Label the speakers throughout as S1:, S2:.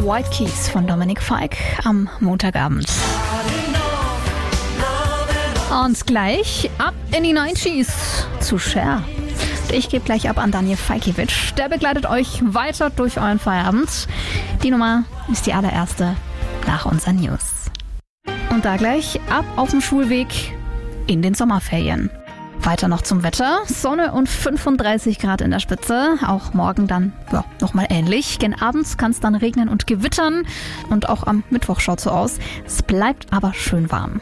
S1: White Keys von Dominic Fike am Montagabend. Und gleich ab in die 90s zu Cher. Ich gebe gleich ab an Daniel Falkiewicz. Der begleitet euch weiter durch euren Feierabend. Die Nummer ist die allererste nach unseren News. Und da gleich ab auf dem Schulweg in den Sommerferien. Weiter noch zum Wetter. Sonne und 35 Grad in der Spitze. Auch morgen dann nochmal ähnlich. Gen abends kann es dann regnen und gewittern. Und auch am Mittwoch schaut so aus. Es bleibt aber schön warm.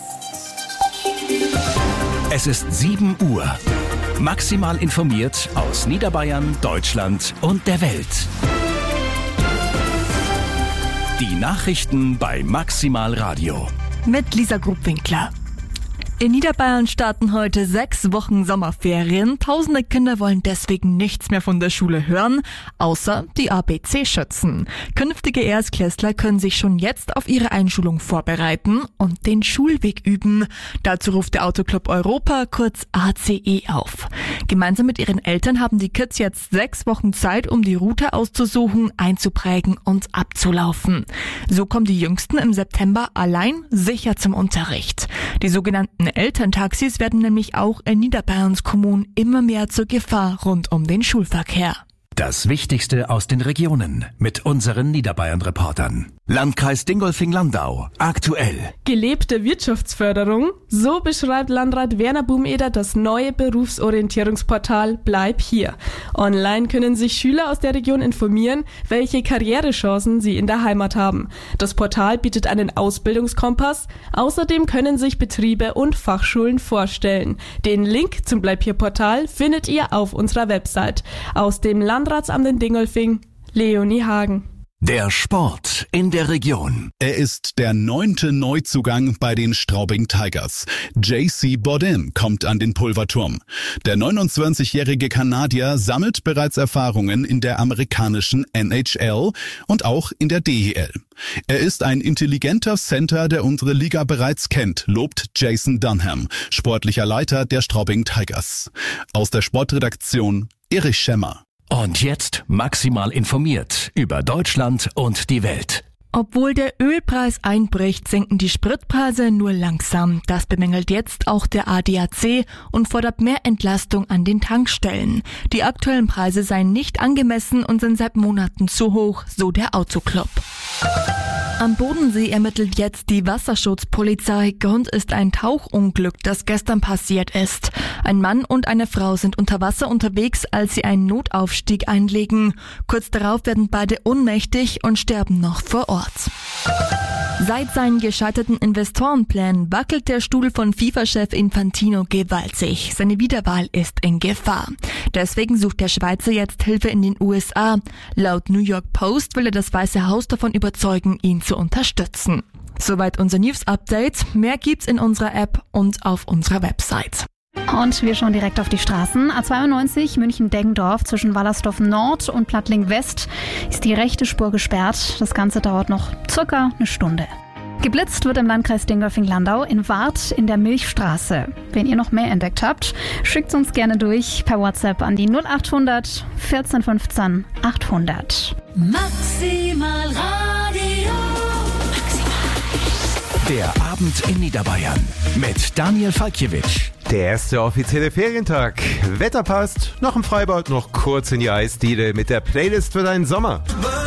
S2: Es ist 7 Uhr. Maximal informiert aus Niederbayern, Deutschland und der Welt. Die Nachrichten bei Maximal Radio.
S3: Mit Lisa Grubwinkler. In Niederbayern starten heute 6 Wochen Sommerferien. Tausende Kinder wollen deswegen nichts mehr von der Schule hören, außer die ABC-Schützen. Künftige Erstklässler können sich schon jetzt auf ihre Einschulung vorbereiten und den Schulweg üben. Dazu ruft der Autoclub Europa, kurz ACE, auf. Gemeinsam mit ihren Eltern haben die Kids jetzt 6 Wochen Zeit, um die Route auszusuchen, einzuprägen und abzulaufen. So kommen die Jüngsten im September allein sicher zum Unterricht. Die sogenannten Elterntaxis werden nämlich auch in Niederbayerns Kommunen immer mehr zur Gefahr rund um den Schulverkehr.
S2: Das Wichtigste aus den Regionen mit unseren Niederbayern-Reportern. Landkreis Dingolfing-Landau. Aktuell.
S4: Gelebte Wirtschaftsförderung. So beschreibt Landrat Werner Bumeder das neue Berufsorientierungsportal Bleib hier. Online können sich Schüler aus der Region informieren, welche Karrierechancen sie in der Heimat haben. Das Portal bietet einen Ausbildungskompass. Außerdem können sich Betriebe und Fachschulen vorstellen. Den Link zum Bleib hier Portal findet ihr auf unserer Website. Aus dem Landratsamt in Dingolfing, Leonie Hagen.
S2: Der Sport in der Region.
S5: Er ist der 9. Neuzugang bei den Straubing Tigers. JC Bodin kommt an den Pulverturm. Der 29-jährige Kanadier sammelt bereits Erfahrungen in der amerikanischen NHL und auch in der DEL. Er ist ein intelligenter Center, der unsere Liga bereits kennt, lobt Jason Dunham, sportlicher Leiter der Straubing Tigers. Aus der Sportredaktion Erich Schemmer.
S2: Und jetzt maximal informiert über Deutschland und die Welt.
S3: Obwohl der Ölpreis einbricht, sinken die Spritpreise nur langsam. Das bemängelt jetzt auch der ADAC und fordert mehr Entlastung an den Tankstellen. Die aktuellen Preise seien nicht angemessen und sind seit Monaten zu hoch, so der Autoclub. Am Bodensee ermittelt jetzt die Wasserschutzpolizei. Grund ist ein Tauchunglück, das gestern passiert ist. Ein Mann und eine Frau sind unter Wasser unterwegs, als sie einen Notaufstieg einlegen. Kurz darauf werden beide ohnmächtig und sterben noch vor Ort. Seit seinen gescheiterten Investorenplänen wackelt der Stuhl von FIFA-Chef Infantino gewaltig. Seine Wiederwahl ist in Gefahr. Deswegen sucht der Schweizer jetzt Hilfe in den USA. Laut New York Post will er das Weiße Haus davon überzeugen, ihn zu unterstützen. Soweit unser News-Update. Mehr gibt's in unserer App und auf unserer Website.
S1: Und wir schauen direkt auf die Straßen. A92 München-Deggendorf zwischen Wallersdorf Nord und Plattling West ist die rechte Spur gesperrt. Das Ganze dauert noch circa eine Stunde. Geblitzt wird im Landkreis Dingolfing-Landau in Warth in der Milchstraße. Wenn ihr noch mehr entdeckt habt, schickt uns gerne durch per WhatsApp an die 0800 14 15 800.
S6: Maximal Radio.
S2: Der Abend in Niederbayern mit Daniel Falkiewicz.
S7: Der erste offizielle Ferientag. Wetter passt, noch im Freibad, noch kurz in die Eisdiele mit der Playlist für deinen Sommer.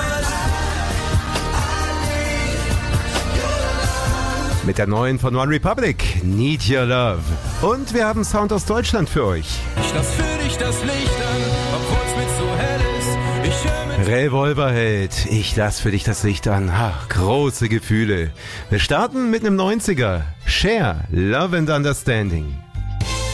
S7: Mit der neuen von One Republic, Need Your Love. Und wir haben Sound aus Deutschland für euch.
S8: Ich lass für dich das Licht an, obwohl's mit so hell ist. Ich hör mit
S7: Revolverheld, ich lass für dich das Licht an. Ach, große Gefühle. Wir starten mit einem 90er. Cher, Love and Understanding.